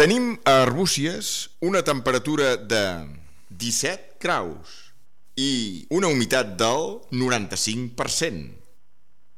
Tenim a Arbúcies una temperatura de 17 graus i una humitat del 95%.